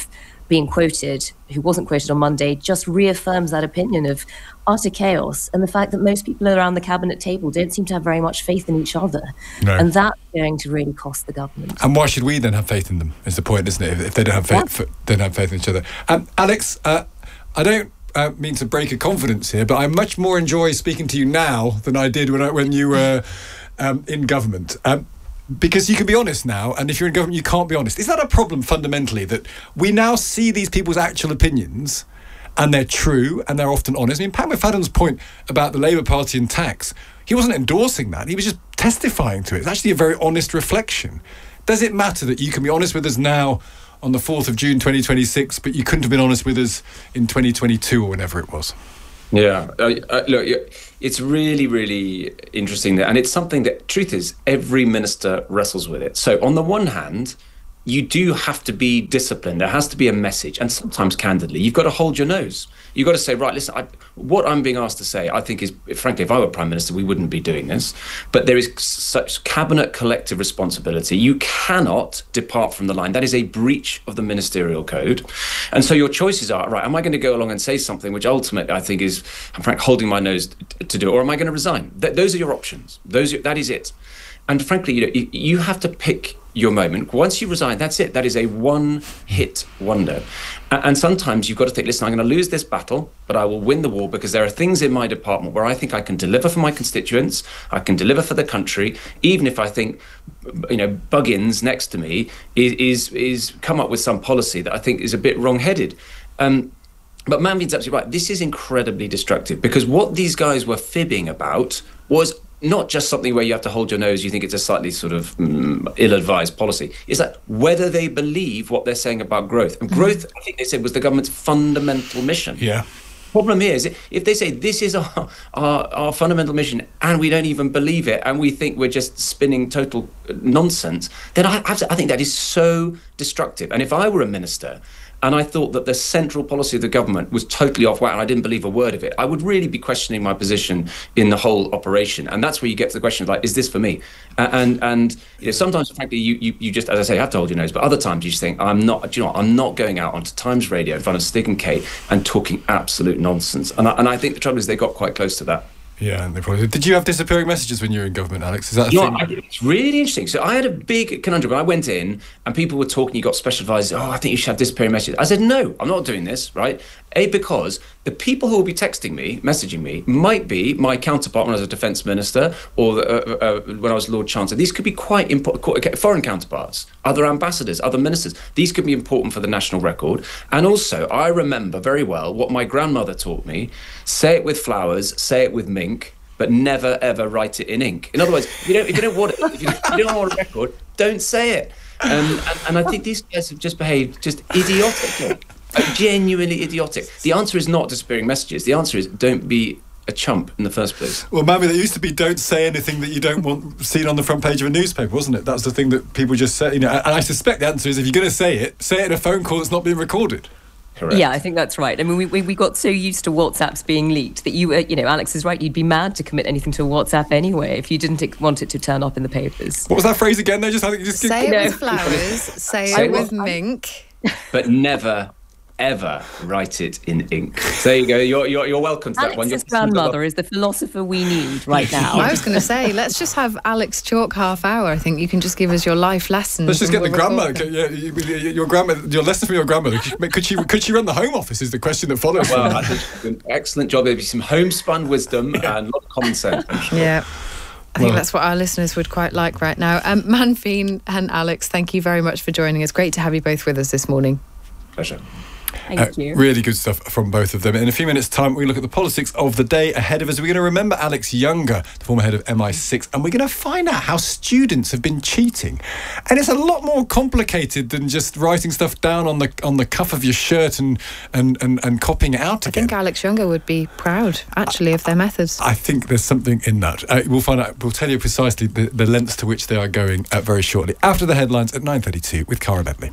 being quoted, who wasn't quoted on Monday, just reaffirms that opinion of utter chaos and the fact that most people around the cabinet table don't seem to have very much faith in each other. No. And that's going to really cost the government. And why should we then have faith in them, is the point, isn't it? If, if they don't have faith, yeah. don't have faith in each other. Um, Alex, uh, I don't uh, mean to break a confidence here, but I much more enjoy speaking to you now than I did when, I, when you were um, in government. Um, Because you can be honest now, and if you're in government, you can't be honest. Is that a problem fundamentally, that we now see these people's actual opinions and they're true and they're often honest? I mean, Pat McFadden's point about the Labour Party and tax, he wasn't endorsing that. He was just testifying to it. It's actually a very honest reflection. Does it matter that you can be honest with us now on the fourth of June twenty twenty-six, but you couldn't have been honest with us in twenty twenty-two or whenever it was? Yeah, uh, uh, look, it's really, really interesting, and it's something that, truth is, every minister wrestles with it. So on the one hand, you do have to be disciplined. There has to be a message, and sometimes, candidly, you've got to hold your nose. You've got to say, right, listen, I, what I'm being asked to say, I think is, frankly, if I were Prime Minister, we wouldn't be doing this. But there is such cabinet collective responsibility. You cannot depart from the line. That is a breach of the ministerial code. And so your choices are, right, am I going to go along and say something which ultimately I think is, I'm frankly, holding my nose to do, or am I going to resign? Th- those are your options. Those are, that is it. And frankly, you know, you, you have to pick your moment. Once you resign, that's it. That is a one-hit wonder. And, and sometimes you've got to think, listen, I'm going to lose this battle, but I will win the war, because there are things in my department where I think I can deliver for my constituents, I can deliver for the country, even if I think, you know, Buggins next to me is is, is come up with some policy that I think is a bit wrong-headed. Um, but Manveen's absolutely right. This is incredibly destructive, because what these guys were fibbing about was not just something where you have to hold your nose, you think it's a slightly sort of mm, ill-advised policy. It's that whether they believe what they're saying about growth. And growth, I think they said, was the government's fundamental mission. Yeah. Problem is, if they say this is our, our, our fundamental mission and we don't even believe it and we think we're just spinning total nonsense, then I, I think that is so destructive. And if I were a minister and I thought that the central policy of the government was totally off whack and I didn't believe a word of it, I would really be questioning my position in the whole operation. And that's where you get to the question of, like, is this for me? Uh, and and you know, sometimes, frankly, you, you you just, as I say, have to hold your nose. But other times you just think, I'm not, do you know what, I'm not going out onto Times Radio in front of Stig and Kate and talking absolute nonsense. And I, and I think the trouble is they got quite close to that. Yeah, and they probably did. You have disappearing messages when you were in government, Alex? Is that a you thing? know, I, it's really interesting. So I had a big conundrum. I went in and people were talking, you got special advisors, oh, I think you should have disappearing messages. I said, no, I'm not doing this, right? A, because the people who will be texting me, messaging me, might be my counterpart when I was a defence minister or uh, uh, when I was Lord Chancellor. These could be quite important, foreign counterparts, other ambassadors, other ministers. These could be important for the national record. And also, I remember very well what my grandmother taught me: say it with flowers, say it with mink, but never ever write it in ink. In other words, if you don't, if you don't want it, if you don't, if you don't want a record, don't say it. Um, and, and I think these guys have just behaved just idiotically. Uh, genuinely idiotic. The answer is not disappearing messages. The answer is don't be a chump in the first place. Well, Mammy, that used to be don't say anything that you don't want seen on the front page of a newspaper, wasn't it? That's the thing that people just say, you know. And I suspect the answer is, if you're going to say it, say it in a phone call that's not being recorded. Correct. Yeah, I think that's right. I mean, we, we we got so used to WhatsApps being leaked that you, uh, you know, Alex is right. You'd be mad to commit anything to a WhatsApp anyway if you didn't want it to turn up in the papers. What was that phrase again? They just had just say it with flowers, say it with mink, but never ever write it in ink. So there you go. You're you're, you're welcome to that one. Alex's grandmother is the philosopher we need right now. I was going to say, let's just have Alex Chalk half hour. I think you can just give us your life lessons. Let's just get we'll the grandmother. Yeah, your grandmother. Your lessons from your grandmother. Could she could she run the Home Office? Is the question that follows. Well, I think she's an excellent job. There'd be some homespun wisdom yeah. and a lot of common sense. I'm sure. Yeah. I think well, that's what our listeners would quite like right now. Um, Manveen and Alex, thank you very much for joining us. Great to have you both with us this morning. Pleasure. Thank uh, you. Really good stuff from both of them. In a few minutes' time, we look at the politics of the day ahead of us. We're going to remember Alex Younger, the former head of M I six, and we're going to find out how students have been cheating. And it's a lot more complicated than just writing stuff down on the on the cuff of your shirt and and, and, and copying it out again. I think Alex Younger would be proud, actually, of their methods. I think there's something in that. Uh, we'll find out. We'll tell you precisely the, the lengths to which they are going uh, very shortly. After the headlines at nine thirty-two with Cara Bentley.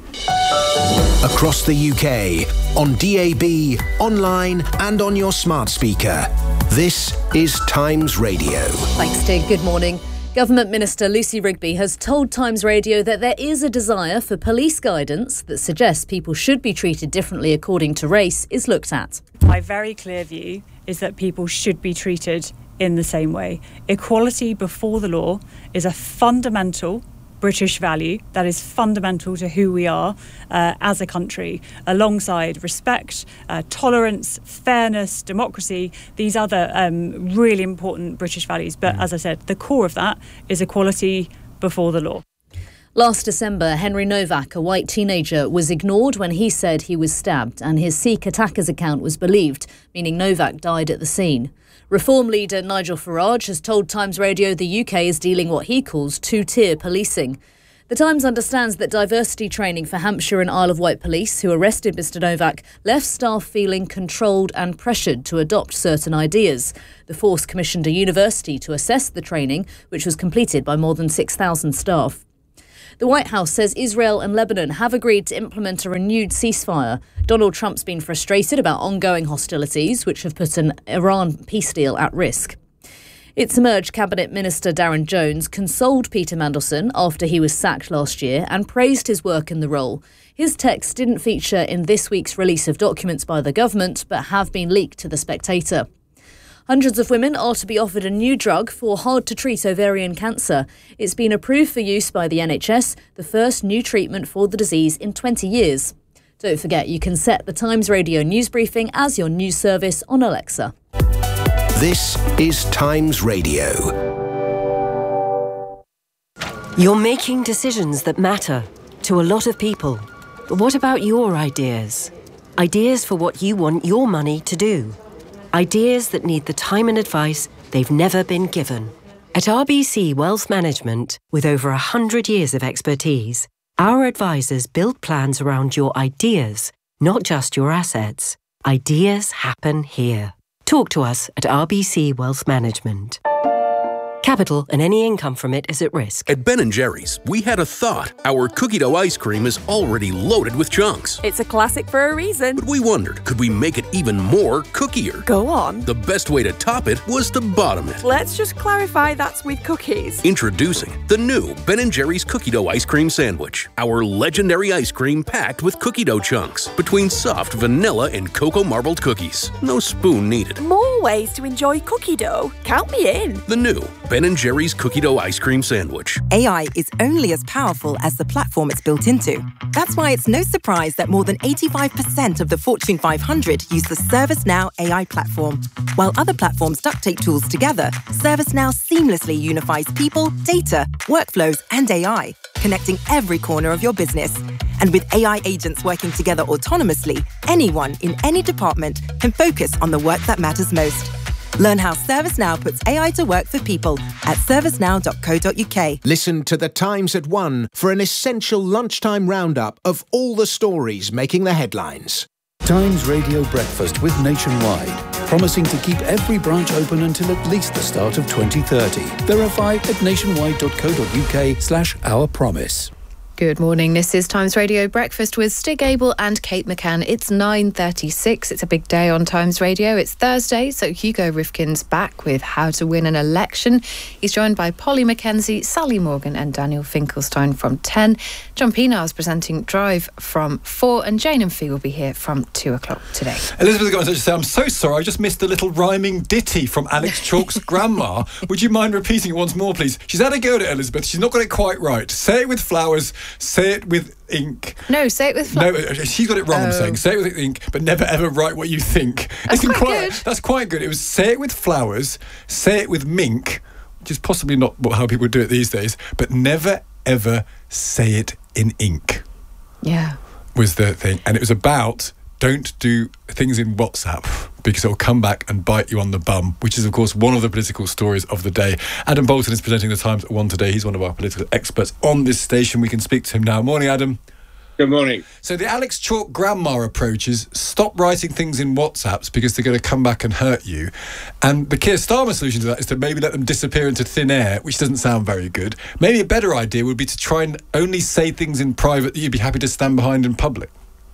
Across the U K, on D A B, online and on your smart speaker. This is Times Radio. Thanks, Stig. Good morning. Government Minister Lucy Rigby has told Times Radio that there is a desire for police guidance that suggests people should be treated differently according to race is looked at. My very clear view is that people should be treated in the same way. Equality before the law is a fundamental British value that is fundamental to who we are uh, as a country, alongside respect, uh, tolerance, fairness, democracy, these other um, really important British values. But as I said, the core of that is equality before the law. Last December, Henry Novak, a white teenager, was ignored when he said he was stabbed, and his Sikh attackers account was believed, meaning Novak died at the scene. Reform leader Nigel Farage has told Times Radio the U K is dealing what he calls two-tier policing. The Times understands that diversity training for Hampshire and Isle of Wight police, who arrested Mr Novak, left staff feeling controlled and pressured to adopt certain ideas. The force commissioned a university to assess the training, which was completed by more than six thousand staff. The White House says Israel and Lebanon have agreed to implement a renewed ceasefire. Donald Trump's been frustrated about ongoing hostilities, which have put an Iran peace deal at risk. It's emerged Cabinet Minister Darren Jones consoled Peter Mandelson after he was sacked last year and praised his work in the role. His text didn't feature in this week's release of documents by the government, but have been leaked to The Spectator. Hundreds of women are to be offered a new drug for hard-to-treat ovarian cancer. It's been approved for use by the N H S, the first new treatment for the disease in twenty years. Don't forget, you can set the Times Radio news briefing as your news service on Alexa. This is Times Radio. You're making decisions that matter to a lot of people. But what about your ideas? Ideas for what you want your money to do. Ideas that need the time and advice they've never been given. At R B C Wealth Management, with over one hundred years of expertise, our advisors build plans around your ideas, not just your assets. Ideas happen here. Talk to us at R B C Wealth Management. Capital and any income from it is at risk. At Ben and Jerry's, we had a thought. Our cookie dough ice cream is already loaded with chunks. It's a classic for a reason. But we wondered, could we make it even more cookier? Go on. The best way to top it was to bottom it. Let's just clarify that's with cookies. Introducing the new Ben and Jerry's cookie dough ice cream sandwich. Our legendary ice cream packed with cookie dough chunks between soft vanilla and cocoa marbled cookies. No spoon needed. More ways to enjoy cookie dough. Count me in. The new Ben and Jerry's cookie dough ice cream sandwich. A I is only as powerful as the platform it's built into. That's why it's no surprise that more than eighty-five percent of the Fortune five hundred use the ServiceNow A I platform. While other platforms duct tape tools together, ServiceNow seamlessly unifies people, data, workflows, and A I, connecting every corner of your business. And with A I agents working together autonomously, anyone in any department can focus on the work that matters most. Learn how ServiceNow puts A I to work for people at servicenow dot co dot uk. Listen to The Times at one for an essential lunchtime roundup of all the stories making the headlines. Times Radio Breakfast with Nationwide, promising to keep every branch open until at least the start of twenty thirty. Verify at nationwide dot co dot uk slash our promise. Good morning. This is Times Radio Breakfast with Stig Abel and Kate McCann. It's nine thirty-six. It's a big day on Times Radio. It's Thursday, so Hugo Rifkin's back with How to Win an Election. He's joined by Polly Mackenzie, Sally Morgan and Daniel Finkelstein from ten. John Pienaar is presenting Drive from four, and Jane and Fee will be here from two o'clock today. Elizabeth got in touch to say, I'm so sorry, I just missed the little rhyming ditty from Alex Chalk's grandma. Would you mind repeating it once more, please? She's had a go at it, Elizabeth. She's not got it quite right. Say it with flowers. Say it with ink. No, say it with flowers. No, she's got it wrong. Oh. I'm saying say it with ink, but never ever write what you think. That's Isn't quite quite good. That's quite good. It was say it with flowers, say it with mink, which is possibly not how people do it these days, but never ever say it in ink. Yeah. Was the thing. And it was about don't do things in WhatsApp because it'll come back and bite you on the bum, which is, of course, one of the political stories of the day. Adam Bolton is presenting The Times at one today. He's one of our political experts on this station. We can speak to him now. Morning, Adam. Good morning. So the Alex Chalk grandma approach is stop writing things in WhatsApps because they're going to come back and hurt you. And the Keir Starmer solution to that is to maybe let them disappear into thin air, which doesn't sound very good. Maybe a better idea would be to try and only say things in private that you'd be happy to stand behind in public.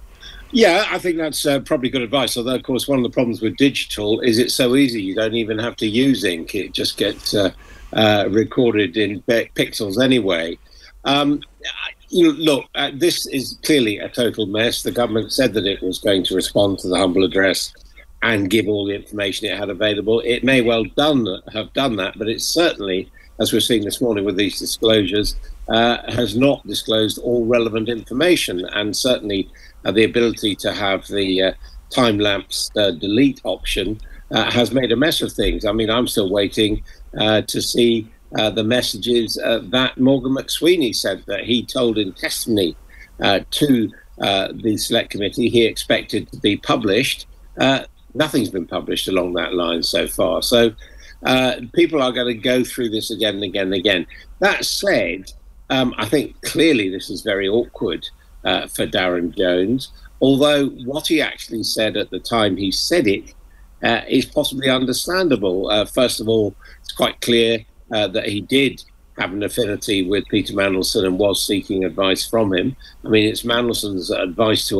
Yeah, I think that's uh, probably good advice. Although, of course, one of the problems with digital is it's so easy. You don't even have to use ink. It just gets uh, uh, recorded in pixels anyway. Um, you know, look, uh, this is clearly a total mess. The government said that it was going to respond to the humble address and give all the information it had available. It may well done have done that, but it's certainly, as we're seeing this morning with these disclosures, uh, has not disclosed all relevant information, and certainly uh, the ability to have the uh, time-lapse uh, delete option uh, has made a mess of things. I mean, I'm still waiting uh, to see uh, the messages uh, that Morgan McSweeney said that he told in testimony uh, to uh, the Select Committee he expected to be published. Uh, nothing's been published along that line so far. So uh, people are going to go through this again and again and again. That said, um, I think clearly this is very awkward uh, for Darren Jones, although what he actually said at the time he said it uh, is possibly understandable. Uh, first of all, it's quite clear uh, that he did have an affinity with Peter Mandelson and was seeking advice from him. I mean, it's Mandelson's advice to